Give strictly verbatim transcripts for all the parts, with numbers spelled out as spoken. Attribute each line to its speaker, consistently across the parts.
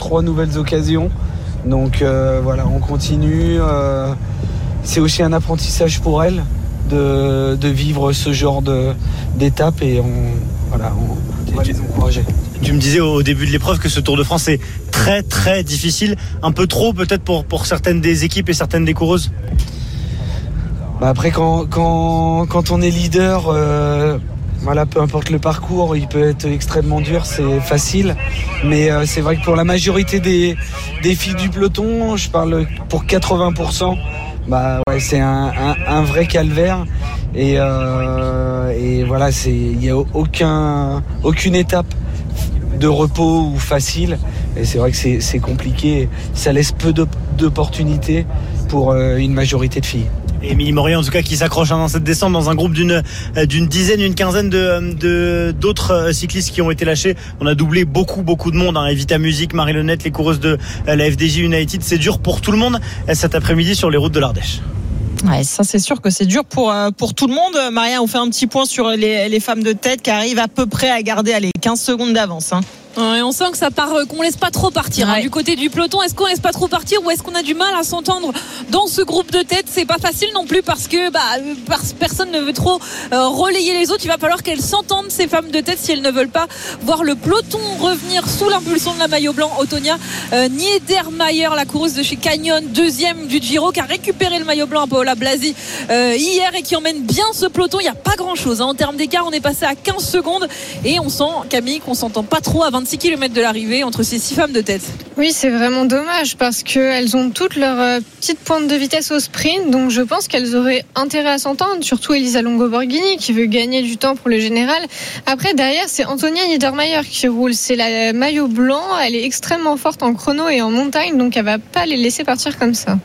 Speaker 1: trois nouvelles occasions. Donc euh, voilà, on continue. Euh, c'est aussi un apprentissage pour elle de, de vivre ce genre de, d'étape et on, voilà, on, on va les encourager.
Speaker 2: Tu me disais au début de l'épreuve que ce Tour de France est très très difficile, un peu trop peut-être pour, pour certaines des équipes et certaines des coureuses.
Speaker 1: Bah après quand, quand, quand on est leader, euh, voilà, peu importe le parcours, il peut être extrêmement dur, c'est facile. Mais euh, c'est vrai que pour la majorité des, des filles du peloton, je parle pour quatre-vingts pour cent, bah ouais, c'est un, un, un vrai calvaire. Et, euh, et voilà, il n'y a aucun, aucune étape de repos ou facile. Et c'est vrai que c'est, c'est compliqué. Ça laisse peu d'opportunités pour euh, une majorité de filles.
Speaker 2: Et Émilie Morier en tout cas qui s'accroche dans cette descente dans un groupe d'une, d'une dizaine, une quinzaine de, de, d'autres cyclistes qui ont été lâchés. On a doublé beaucoup beaucoup de monde, hein. Evita Music, Marie Lenette, les coureuses de la F D J United. C'est dur pour tout le monde cet après-midi sur les routes de l'Ardèche.
Speaker 3: Ouais, ça c'est sûr que c'est dur pour pour tout le monde. Maria, on fait un petit point sur les, les femmes de tête qui arrivent à peu près à garder allez, quinze secondes d'avance, hein.
Speaker 4: Et on sent que ça part, qu'on laisse pas trop partir, ouais. hein, du côté du peloton. Est-ce qu'on laisse pas trop partir ou est-ce qu'on a du mal à s'entendre dans ce groupe de tête? C'est pas facile non plus parce que bah, personne ne veut trop euh, relayer les autres. Il va falloir qu'elles s'entendent, ces femmes de tête, si elles ne veulent pas voir le peloton revenir sous l'impulsion de la maillot blanc. Otonia euh, Niedermayer, la coureuse de chez Canyon, deuxième du Giro, qui a récupéré le maillot blanc à Paola Blasi euh, hier et qui emmène bien ce peloton. Il n'y a pas grand chose hein. En termes d'écart, on est passé à quinze secondes et on sent, Camille, qu'on s'entend pas trop à vingt-six kilomètres de l'arrivée entre ces six femmes de tête.
Speaker 5: Oui, c'est vraiment dommage parce qu'elles ont toutes leurs euh, petites pointes de vitesse au sprint, donc je pense qu'elles auraient intérêt à s'entendre, surtout Elisa Longo Borghini qui veut gagner du temps pour le général. Après, derrière, c'est Antonia Niedermayer qui roule, c'est la maillot blanc, elle est extrêmement forte en chrono et en montagne, donc elle va pas les laisser partir comme ça.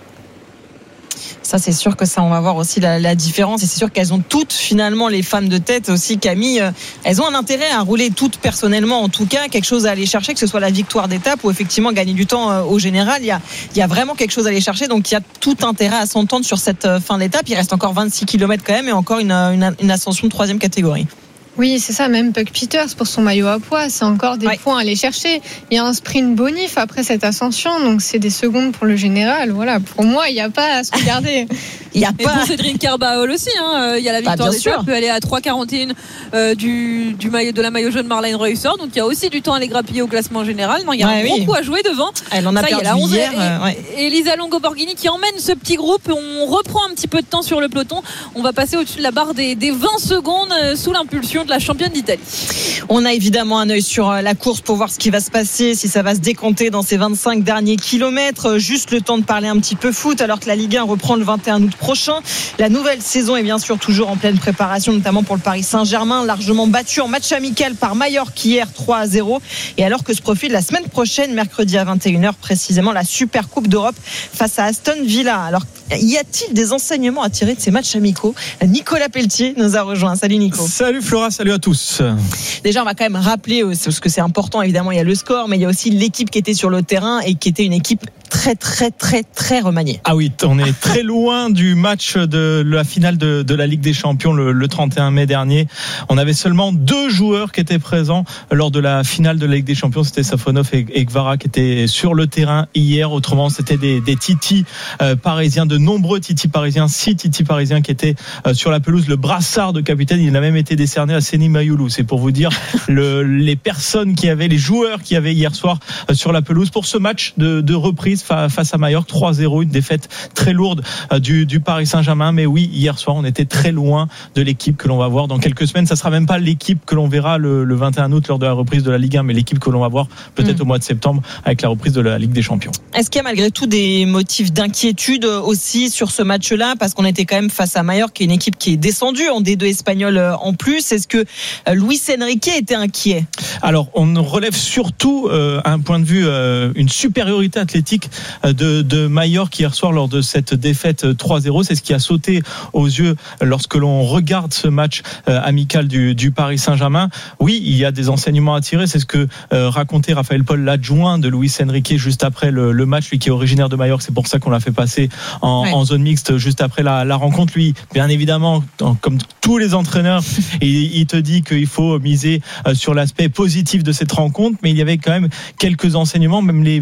Speaker 3: Ça c'est sûr que ça on va voir aussi la, la différence et c'est sûr qu'elles ont toutes finalement les femmes de tête aussi Camille, elles ont un intérêt à rouler toutes personnellement en tout cas, quelque chose à aller chercher, que ce soit la victoire d'étape ou effectivement gagner du temps au général, il y a, il y a vraiment quelque chose à aller chercher, donc il y a tout intérêt à s'entendre sur cette fin d'étape. Il reste encore vingt-six kilomètres quand même et encore une, une, une ascension de troisième catégorie.
Speaker 5: Oui, c'est ça, même Puck Peters pour son maillot à pois, c'est encore des ouais. points à aller chercher. Il y a un sprint bonif après cette ascension, donc c'est des secondes pour le général. Voilà, pour moi, il n'y a pas à se regarder.
Speaker 4: Il y a pas. Et pour Cédric Carbaol aussi, hein, il y a la victoire
Speaker 3: bah,
Speaker 4: d'étape, elle est à trois quarante et un euh, du, du maillot, de la maillot jaune Marlene Reusser, donc il y a aussi du temps à les grappiller au classement général. Non, il y a ouais, un gros oui. coup à jouer devant.
Speaker 3: Elle en a ça, perdu il y a la hier.
Speaker 4: Et,
Speaker 3: euh, ouais.
Speaker 4: Elisa Longo Borghini qui emmène ce petit groupe. On reprend un petit peu de temps sur le peloton. On va passer au-dessus de la barre des, des vingt secondes euh, sous l'impulsion de la championne d'Italie.
Speaker 3: On a évidemment un œil sur la course pour voir ce qui va se passer, si ça va se décompter dans ces vingt-cinq derniers kilomètres. Juste le temps de parler un petit peu foot alors que la Ligue un reprend le vingt et un août prochain. La nouvelle saison est bien sûr toujours en pleine préparation, notamment pour le Paris Saint-Germain, largement battu en match amical par Majorque hier trois à zéro. Et alors que se profile la semaine prochaine, mercredi à vingt et une heures précisément, la Super Coupe d'Europe face à Aston Villa. Alors y a-t-il des enseignements à tirer de ces matchs amicaux? Nicolas Pelletier nous a rejoint. Salut Nico.
Speaker 6: Salut Flora, salut à tous.
Speaker 3: Déjà, on va quand même rappeler, parce que c'est important, évidemment, il y a le score, mais il y a aussi l'équipe qui était sur le terrain et qui était une équipe très, très, très, très remaniée.
Speaker 6: Ah oui, on est très loin du match de la finale de, de la Ligue des Champions le, le trente et un mai dernier. On avait seulement deux joueurs qui étaient présents lors de la finale de la Ligue des Champions. C'était Safonov et, et Gvara qui étaient sur le terrain hier. Autrement, c'était des, des titis euh, parisiens, de nombreux titis parisiens, six titis parisiens qui étaient euh, sur la pelouse. Le brassard de capitaine, il a même été décerné à Seni Mayoulou. C'est pour vous dire le, les personnes qui avaient, les joueurs qui avaient hier soir euh, sur la pelouse pour ce match de, de reprise fa, face à Majorque. trois à zéro, une défaite très lourde euh, du, du Paris Saint-Germain. Mais oui, hier soir, on était très loin de l'équipe que l'on va voir dans quelques semaines. Ça sera même pas l'équipe que l'on verra le, le vingt et un août lors de la reprise de la Ligue un, mais l'équipe que l'on va voir peut-être mmh. au mois de septembre avec la reprise de la Ligue des Champions.
Speaker 3: Est-ce qu'il y a malgré tout des motifs d'inquiétude aussi sur ce match-là, parce qu'on était quand même face à Majorque, qui est une équipe qui est descendue en D deux espagnol en plus. Est-ce que Luis Enrique était inquiet?
Speaker 6: Alors, on relève surtout euh, un point de vue, euh, une supériorité athlétique de, de Majorque hier soir lors de cette défaite trois à zéro. C'est ce qui a sauté aux yeux lorsque l'on regarde ce match euh, amical du, du Paris Saint-Germain. Oui, il y a des enseignements à tirer. C'est ce que euh, racontait Raphaël Paul, l'adjoint de Luis Enrique, juste après le, le match, lui qui est originaire de Majorque. C'est pour ça qu'on l'a fait passer en, ouais. en zone mixte juste après la, la rencontre. Lui, bien évidemment, comme tous les entraîneurs, il, il te dit qu'il faut miser sur l'aspect positif de cette rencontre, mais il y avait quand même quelques enseignements, même les